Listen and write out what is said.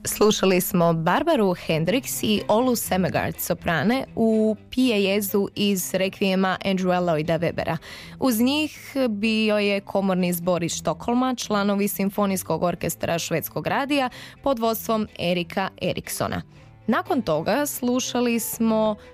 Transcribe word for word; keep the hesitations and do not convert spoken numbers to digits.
Slušali smo Barbaru Hendricks i Olu Semegard soprane u Pijejezu iz Rekvijema Andrewa Lloyda Webbera. Uz njih bio je komorni zbor iz Štokholma, članovi Simfonijskog orkestra Švedskog radija pod vodstvom Erika Eriksona. Nakon toga slušali smo